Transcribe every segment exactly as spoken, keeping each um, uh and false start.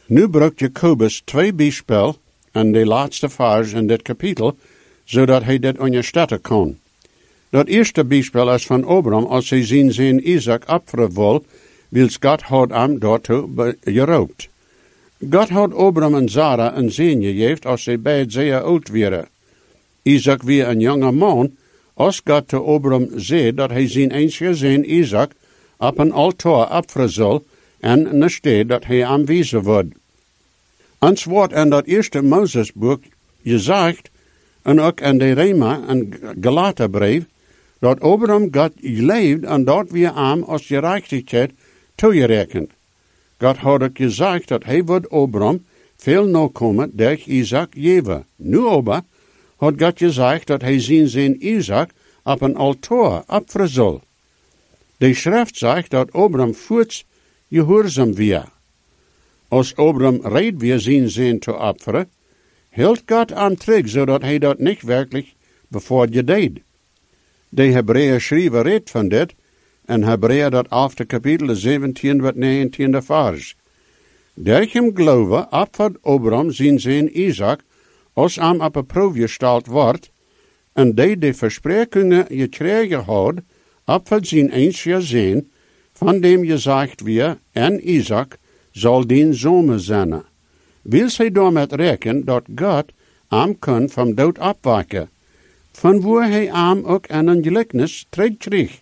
Nu bruikt Jacobus twee bijspel en de laatste vers in dit kapitel, zodat hij dit ondersteunen kan. Dat eerste bijspel is van Abraham, als hij zien zijn Isaac opveren wil, wils God had hem daartoe geroopt. God had Abraham en Sarah een zin gegeven als zij beide zeer oud waren. Isaac wie een jonge man, als God te Abraham zei dat hij zijn einzige zoon Isaac op een altaar opveren zal en een stad dat hij aanwijzen wordt. Ons wordt in dat eerste Mozesboek gezegd, en ook in de Rema en Galaterbrief, dat Abraham God leeft en dat we hem als gerechtigheid toegerekend. God had ook gezegd dat hij wordt Abraham veel nakomen door Isaac geven. Nu aber had God gezegd dat hij zijn zoon Isaac op een altaar opveren zal. De schrift zegt dat Abraham voorts gehoorzaam weer. Als Abraham reed weer zijn zoon te opveren, hield God hem terug, zodat hij dat niet werkelijk bevoor deed. De Hebreeën schrijven reed van dit, en Hebreeën dat elfde kapitel zeventien tot negentiende vers. Durch hem geloven opvert Abraham zijn zoon Isaac, als hem op een proef gesteld wordt, en die de versprekingen gekregen had, opvert zijn einzige zoon, van dem gezegd weer, en Isaac zal dien zoon zijn. Wil zij daarmee rekenen dat God hem kan van dood opwekken, van waar hij hem ook in een gelijkenis terugkreeg.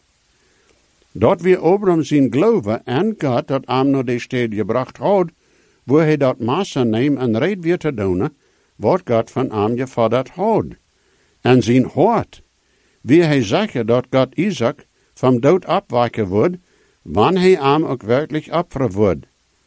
Dat we Abraham zijn geloven en God dat hem naar de stad gebracht had, waar hij dat massa neemt en reed weer te doen, wat God van hem gevorderd had. En zijn hart, wie hij zeggen dat God Isaac van dood opwekken wordt, wanneer hij hem ook werkelijk opveren wordt.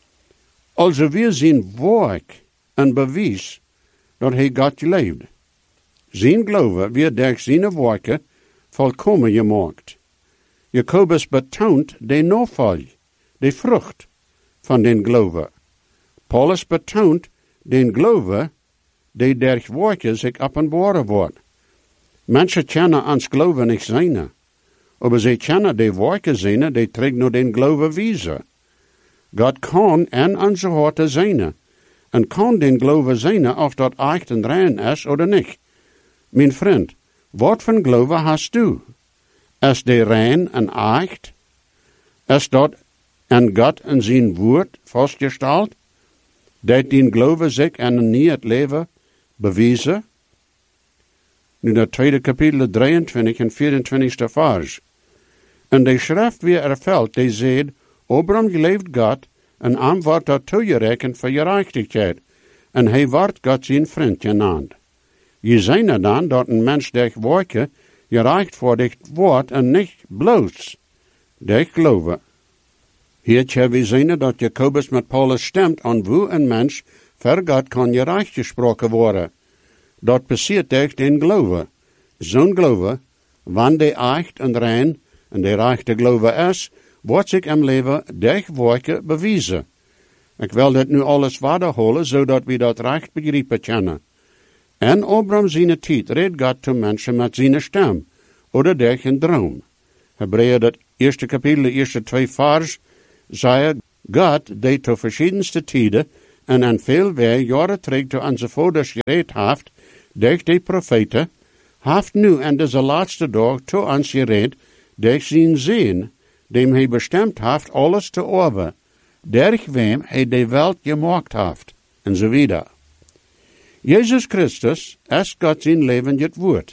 Also wir zien werk een bewijs dat hij God leeft. Zijn geloven wird durch zijn werken volkomen gemaakt. Jacobus betont de navolg, de vrucht van den geloven. Paulus betont den geloven die durch werken zich openbaren wordt. Mensen kennen ons geloven niet zijn, maar ze kennen de werken zijn die terug naar den geloven wijzen. God kan in onze harten zijn, en kan den geloven zijn of dat echt en rein is of niet. Mijn vriend, wat van geloven hast du? Is de rein en echt? Is dat en God en zijn woord vastgesteld? Dat den geloven zich in een nieuw leven bewijzen? Nu dat tweede kapitel drieëntwintig en vierentwintigste vers. En de schrift weer ervult, die zegt, Abraham geleefd God, en hem wordt dat toegerekend voor gerechtigheid, en hij wordt God zijn vriend genaamd. Je zijn er dan dat een mens durch werken gerechtvaardigd wordt en niet bloos durch geloven. Hier we zien dat Jacobus met Paulus stemt aan hoe een mens voor God kan gerecht gesproken worden. Dat passiert durch den geloven. Zo'n geloven, wanneer de echt en rein en de rechte geloven is, wordt zich im leven durch werken bewijzen. Ik wil dit nu alles waterholen, zodat we dat recht begrijpen kunnen. En Abraham zijn tijd reed God te mensen met zijn stem, oder durch een droom. Hebreeën dat eerste kapitel, de eerste twee vers, zei God, die te verschiedenste tijden en aan veel weer jaren terug te onze vouders gereed heeft, durch de profeten, heeft nu in deze laatste dag te ons gereed, durch zijn zin, dem hij bestemd heeft alles te orben, durch wem hij de wereld gemaakt heeft, en zo wieder. Jezus Christus is God zijn leven het woord.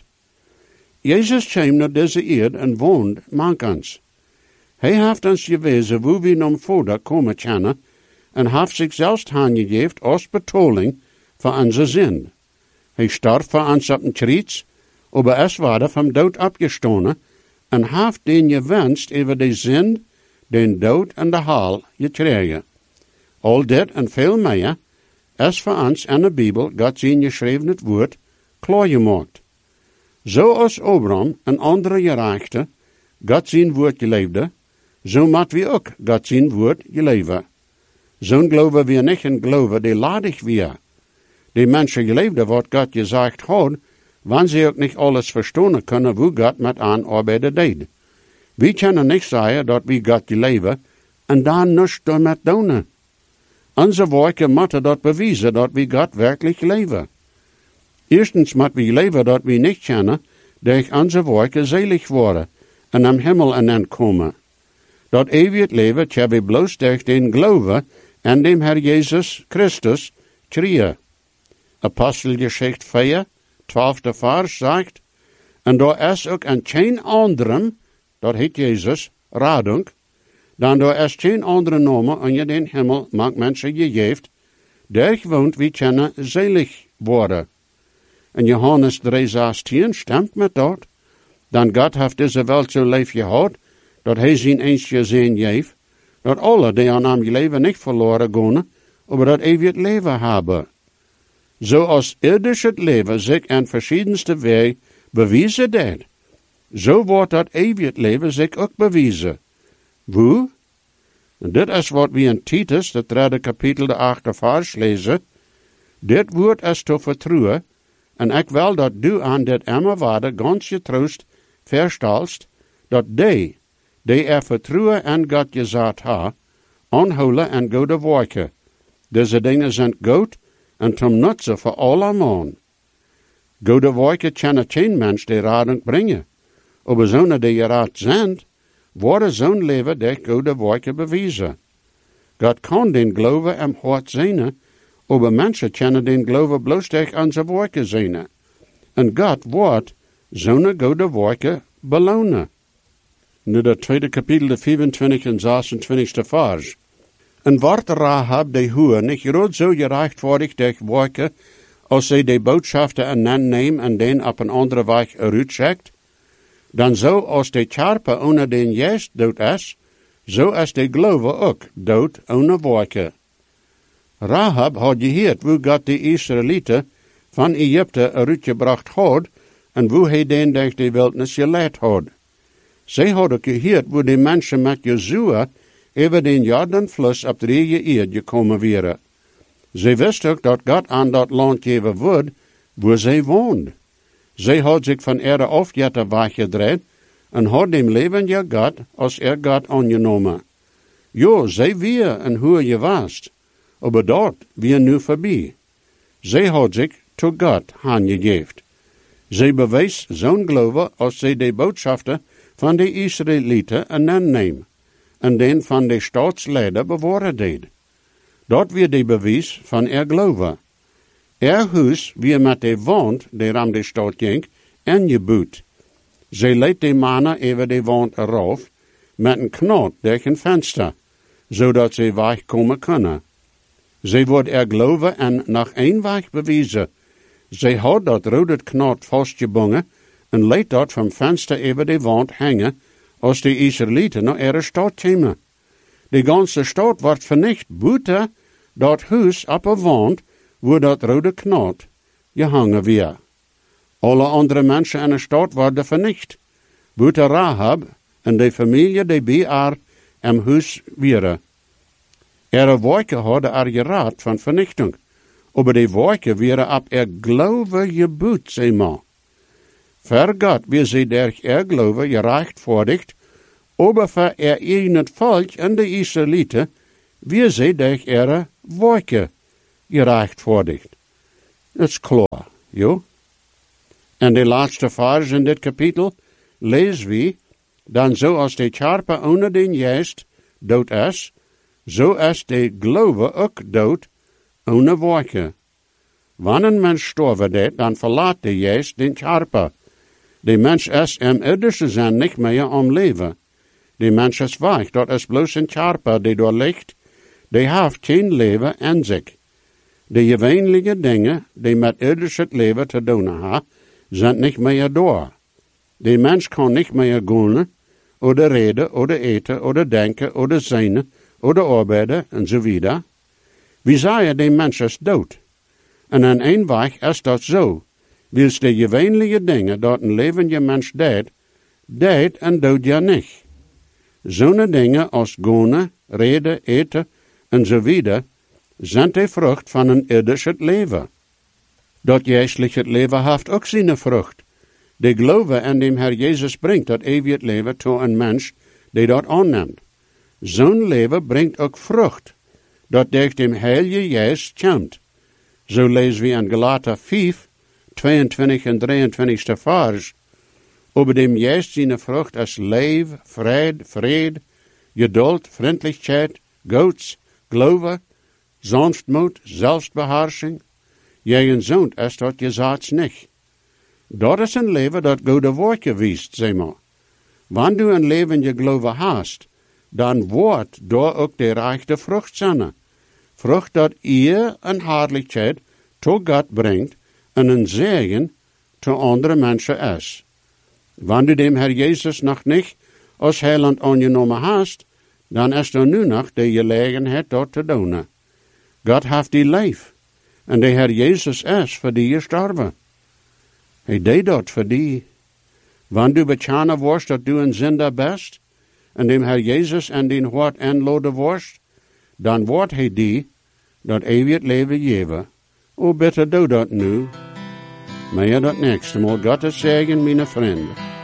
Jezus kwam naar deze eerd en woont mankens. Hij heeft ons gewezen hoe we nam voordat komen kunnen, en heeft zich zelfs aangegeven als betaling voor onze zin. Hij starf voor ons op een kruis, aber es werd van dood opgestonen, en heeft den gewenst over de zin, den dood en de hel gekregen. Al dit en veel meer is voor ons in de Bijbel God zijn geschreven het woord klaargemaakt. Zoals Abraham en andere gerechten God zijn woord geleefde, zo moet we ook God zijn woord geleven. Zo'n geloven we niet een geloven die ladig weer. Die mensen geleefden wat God gezegd had, wanneer ze ook niet alles verstaan kunnen hoe God met aan arbeiden deed. We kunnen niet zeggen dat we God geleven en dan niets daarmee doen. Onze werken moeten dat bewijzen dat we God werkelijk leven. Eerstens moeten we leven dat we niet kennen, dat onze werken zelig worden en am Himmel aankomen. Dat eeuwig leven tja we bloos durch den geloven en dem Herr Jesus Christus kriegen. Apostelgeschichte vier, twaalfde vers zegt, en daar is ook een geen anderem, dat heet Jezus, radung, dan daar is geen andere naam aan je den Himmel mag mensen gegeven, der woont wie kennen zelig worden. En Johannes drie zestien stemt met dat, dan God heeft deze welt zo lief gehad, dat hij zijn eens gezien heeft, dat alle die aan hem leven niet verloren gaan, maar dat eeuwig leven hebben. Zoals irdisch het leven zich in verschiedenste weg bewijzen deed, zo wordt dat eeuwig leven zich ook bewijzen. Hoe? En dit is wat we in Titus, de derde kapitel, de achte vers lezen. Dit woord is te vertrouwen, en ik wil dat du aan dit emmer waarde ganz getroost verstalst, dat die, die er vertrouwen en God gezet ha, aanhouden en goede werken. Deze dingen zijn goed en zum nutzen voor alle man. Goede werken kunnen geen mens die rading brengen. Aber zonen die geraad zijn, worden zo'n leven durch goede werken bewijzen. God kan den geloven im hart zijn, aber mensen kunnen den geloven bloos durch onze werken zijn. En God wordt zo'n goede werken belonen. Nu dat tweede kapitel, de vierentwintig en zesentwintigste vers. En wordt Rahab de hoer niet rood zo gerechtvaardig durch werken, als zij de boodschaften en neemt en den op een andere weg eruitschickt, dan zo als de charpe onder den juist dood is, zo is de geloven ook dood onder werken. Rahab had gehoord hoe God de Israëlieten van Egypte eruitgebracht had en hoe hij den durch de wildnis geleid had. Zij hadden gehoord hoe de mensen met Jozua over den Jordanfluss op drie eerd gekomen waren. Zij wisten ook dat God aan dat land geven woord, waar zij woonde. Zij had zich van ere afgeten weggedraaid en had dem leven je God als er God aangenomen. Jo, zij weer en hoe je was, maar dat weer nu voorbij. Zij had zich tot God aangegeven. Zij bewijs zo'n geloven als zij de boodschappen van de Israëlieten aanneemt en den van de staatsleider bewaren deed. Dat weer de bewijs van er geloven. Er huis weer met de wand, die aan de stad ging, ingebouwd. Zij leidt de mannen over de wand eraf, met een knot durch een venster, zodat zij wegkomen kunnen. Zij wordt er geloven en nach één weg bewijzen. Zij had dat rode knot vastgebonden en leidt dat van venster over de wand hangen, als de Israëlieten naar ihre stad komen. De ganze stad wordt vernicht, buiten dat huis op een wand, waar dat rode knot gehangen weer. Alle andere mensen in de stad worden vernicht, buiten Rahab en de familie die bij haar im huis waren. Ihre werken hadden er geraad van vernichting, aber die werken waren op er geloven gebouwd, zei man. Voor God wie sie durch er geloven gerechtvaardigd, aber voor er in het volk en de Israëlieten, wie sie durch ihre werken gerechtvaardigd. Dat is klaar, jo? En de laatste vers in dit kapitel lezen we, dan zoals de charpe onder den juist dood is, zo is de geloven ook dood onder werken. Wanneer een mens sterven deed, dan verlaat de juist den charpe. De mens is im irdische zin niet meer om leven. De mens is weg, dat is bloos een charpe die door ligt, die heeft geen leven in zich. De gewöhnliche dingen die met irdisch het leven te doen hebben, zijn niet meer door. De mens kan niet meer gaan, oder reden, oder eten, oder denken, oder zijn, oder arbeiden, en zo verder. Wie zeggen de mens is dood? En aan een weg is dat zo. Wils de gewöhnliche dingen dat een levende mens deed, deed en doet ja niet. Zo'n dingen als gaan, reden, eten, en zo verder, zijn de vrucht van een irdisches leven. Dat geestliche leven heeft ook zijn vrucht. De geloven in dem Herr Jezus brengt dat eeuwig leven toe een mens die dat aanneemt. Zo'n leven brengt ook vrucht. dat durch dem Heilige Geist komt. Zo lezen we in Galater vijf, tweeëntwintig en drieëntwintigste vers. Over dem Geist zijn vrucht als leef, vrede, vrede, geduld, vriendelijkheid, goeds, geloof, sanftmoed, zelfbeheersing. Jij zoont als dat je zaats niet. Dat is een leven dat goede woordje wiest, zeg maar. Wanneer du een leven je geloven haast, dan wordt door ook de rechte vrucht zijn. Vrucht dat ihr een heerlijkheid tot God brengt en een zegen tot andere mensen is. Wanneer du dem Herr Jezus nog niet als heiland aangenomen hast, dan is er nu nog de gelegenheid dat te doen. God heeft die lief. En de Herr Jezus is voor die gestorven. Hij deed dat voor die. Wanneer du bekennen worst dat du een zinder bent, en dem Herr Jezus en die hart aanloden worst, dan wordt hij die dat eeuwig leven geven. O, bitte doe dat nu. Maar ja, dat nächste Mal. Gottes zegen, mijn vrienden.